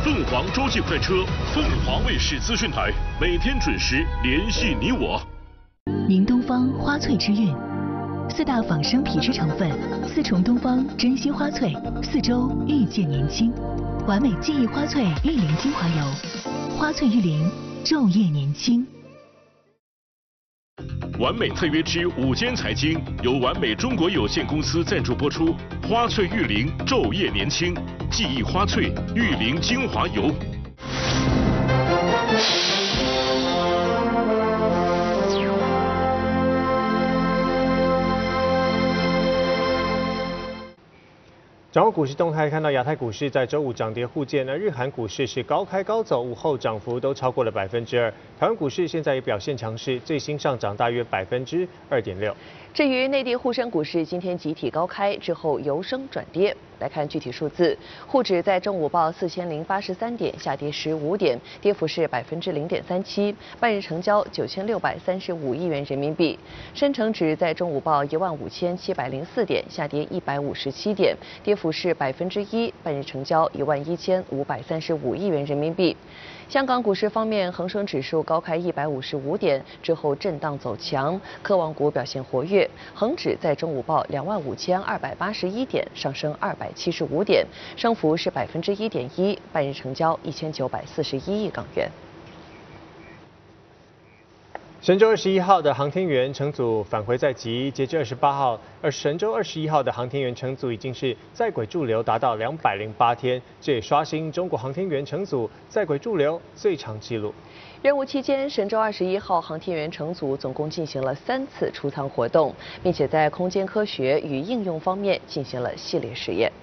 凤凰洲际快车，凤凰卫视资讯台，每天准时联系你我。 宁东方花萃之韵，4大仿生皮质成分，4重东方珍稀花萃，4周遇见年轻，完美记忆花萃玉灵精华油，花萃玉灵，昼夜年轻。 完美特约之午间财经由完美中国有限公司赞助播出，花萃玉灵，昼夜年轻，记忆花萃玉灵精华油。 掌握股市动态，看到亚太股市在周五涨跌互见，那日韩股市是高开高走，午后涨幅都超过了2%。台湾股市现在也表现强势，最新上涨大约2.6%。 至于内地沪深股市，今天集体高开之后由升转跌。来看具体数字，沪指在中午报4083点，下跌15点，跌幅是0.37%，半日成交9635亿元人民币。深成指在中午报15704点，下跌157点，跌幅是1%，半日成交11535亿元人民币。香港股市方面，恒生指数高开155点之后震荡走强，科网股表现活跃，恒指在中午报25281点，上升275点，升幅是1.1%，半日成交1941亿港元。 神舟21号的航天员乘组返回在即，截至28号，神舟21号的航天员乘组已经是在轨驻留达到208天，这也刷新中国航天员乘组在轨驻留最长纪录。 任务期间，神舟21号航天员乘组总共进行了3次出舱活动，并且在空间科学与应用方面进行了系列实验。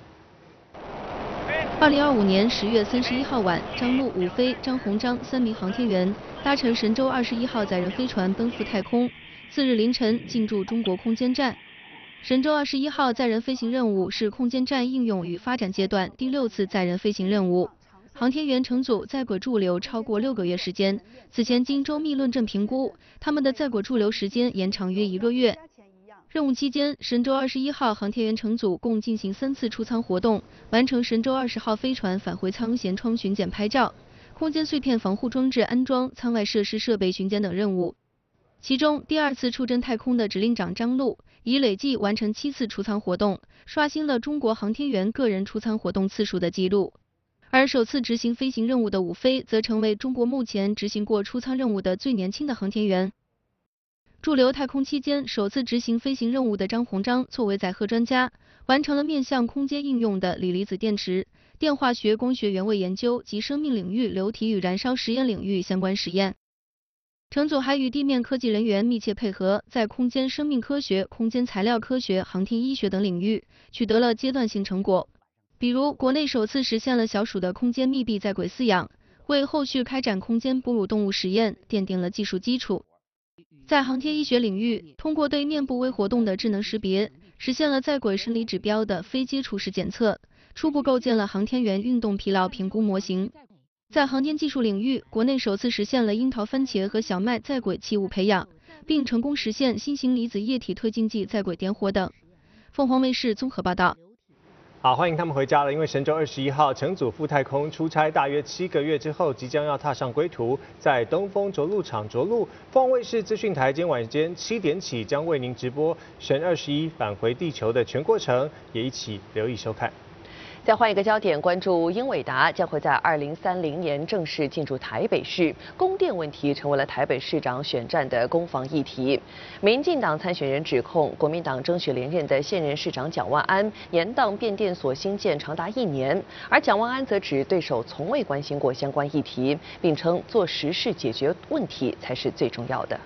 2025年10月31号晚，张陆、武飞、张鸿章3名航天员搭乘神舟21号载人飞船奔赴太空。次日凌晨进驻中国空间站。神舟21号载人飞行任务是空间站应用与发展阶段第6次载人飞行任务。航天员乘组在轨驻留超过6个月时间，此前经周密论证评估，他们的在轨驻留时间延长约1个月。任务期间，神舟21号航天员乘组共进行3次出舱活动，完成神舟20号飞船返回舱舷窗巡检拍照、空间碎片防护装置安装、舱外设施设备巡检等任务。其中，第2次出征太空的指令长张陆已累计完成7次出舱活动，刷新了中国航天员个人出舱活动次数的记录。而首次执行飞行任务的武飞，则成为中国目前执行过出舱任务的最年轻的航天员。驻留太空期间，首次执行飞行任务的张鸿章作为载荷专家，完成了面向空间应用的锂离子电池、电化学光学原位研究及生命领域流体与燃烧实验领域相关实验。乘组还与地面科技人员密切配合，在空间生命科学、空间材料科学、航天医学等领域取得了阶段性成果。比如，国内首次实现了小鼠的空间密闭在轨饲养，为后续开展空间哺乳动物实验奠定了技术基础。在航天医学领域，通过对面部微活动的智能识别，实现了在轨生理指标的非接触式检测，初步构建了航天员运动疲劳评估模型。在航天技术领域，国内首次实现了樱桃、番茄和小麦在轨器物培养，并成功实现新型离子液体推进剂在轨点火等。凤凰卫视综合报道。 好，欢迎他们回家了。因为神舟21号乘组赴太空出差大约7个月之后，即将要踏上归途，在东风着陆场着陆。凤凰卫视资讯台今天晚间7点起将为您直播神21返回地球的全过程，也一起留意收看。 再换一个焦点，关注英伟达将会在2030年正式进驻台北市，供电问题成为了台北市长选战的攻防议题。民进党参选人指控国民党争取连任的现任市长蒋万安延宕变电所兴建长达1年，而蒋万安则指对手从未关心过相关议题，并称做实事解决问题才是最重要的。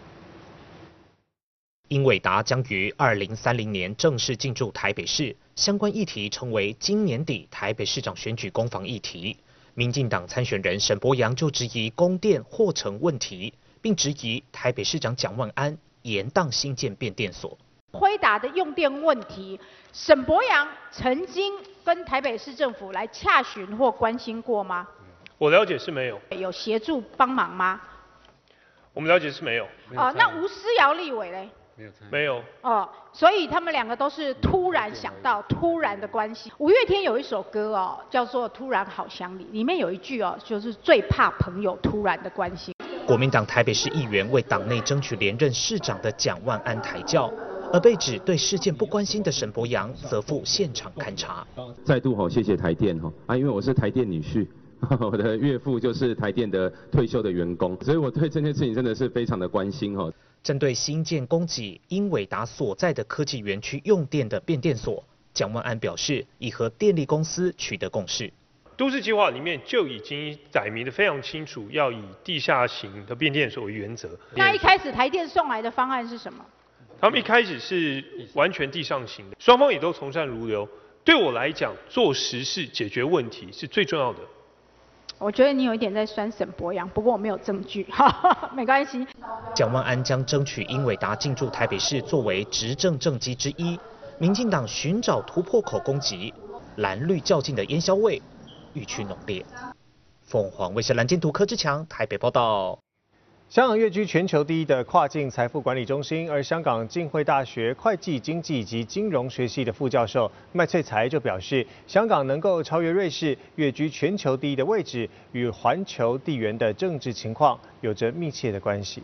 英伟达将于2030年正式进驻台北市，相关议题成为今年底台北市长选举攻防议题。民进党参选人沈伯洋就质疑供电或成问题，并质疑台北市长蒋万安延宕新建变电所。 辉达的用电问题，沈伯洋曾经跟台北市政府来洽询或关心过吗？ 我了解是没有。 有协助帮忙吗？ 我们了解是没有。 那吴思瑶立委嘞？ 没有。 哦，所以他们两个都是突然想到、突然的关系。五月天有一首歌哦，叫做《突然好想你》，里面有一句哦，就是最怕朋友突然的关心。 国民党台北市议员为党内争取连任市长的蒋万安抬轿，而被指对事件不关心的沈伯洋则赴现场勘查。 再度谢谢台电因为我是台电女婿。我的岳父就是台电的退休的员工，所以我对这件事情真的是非常的关心针对新建供给英伟达所在的科技园区用电的变电所，蒋万安表示已和电力公司取得共识。 都市计划里面就已经载明的非常清楚，要以地下型的变电所为原则。 那一开始台电送来的方案是什么？ 他们一开始是完全地上型的，双方也都从善如流。对我来讲，做实事解决问题是最重要的。 我觉得你有一点在酸沈伯洋，不过我没有证据，没关系。 蒋万安将争取英伟达进驻台北市作为执政政绩之一。民进党寻找突破口攻击，蓝绿较劲的烟硝味愈趋浓烈。凤凰卫视蓝监督柯志强台北报道。 香港跃居全球第一的跨境财富管理中心，而香港浸会大学会计、经济及金融学系的副教授麦萃才就表示，香港能够超越瑞士，跃居全球第一的位置，与环球地缘的政治情况有着密切的关系。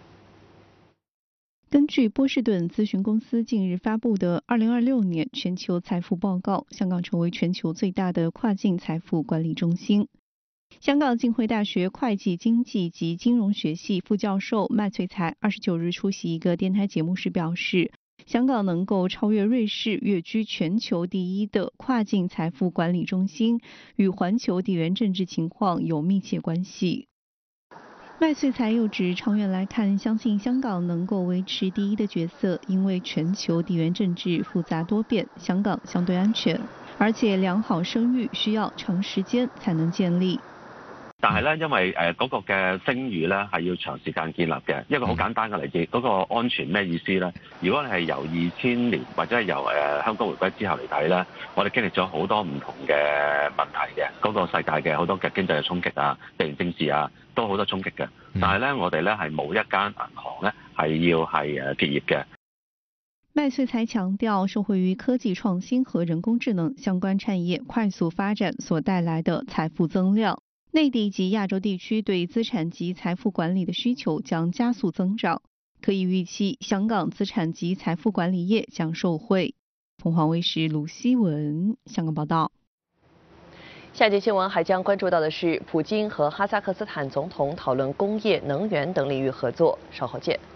根据波士顿咨询公司近日发布的2026年全球财富报告，香港成为全球最大的跨境财富管理中心。香港浸会大学会计、经济及金融学系副教授麦萃才29日出席一个电台节目时表示，香港能够超越瑞士，跃居全球第一的跨境财富管理中心，与环球地缘政治情况有密切关系。麦萃才又指，长远来看，相信香港能够维持第一的角色，因为全球地缘政治复杂多变，香港相对安全，而且良好聲譽需要長時間才能建立。 但係咧，因為嗰個嘅聲譽咧係要長時間建立嘅。一個好簡單嘅例子，嗰個安全咩意思咧？如果你係由2000年或者係由香港回歸之後嚟睇咧，我哋經歷咗好多唔同嘅問題嘅，嗰個世界嘅好多嘅經濟嘅衝擊啊、地緣政治啊，都好多衝擊嘅。但係咧，我哋咧係冇一間銀行咧係要係結業嘅。 麦萃才強調，受惠於科技創新和人工智能相關產業快速發展所帶來的財富增量，內地及亞洲地區對資產及財富管理的需求將加速增長，可以預期香港資產及財富管理業將受惠。鳳凰衛視盧希文香港報道。 下節新聞還將關注到的是，普京和哈薩克斯坦總統討論工業、能源等領域合作。稍後見。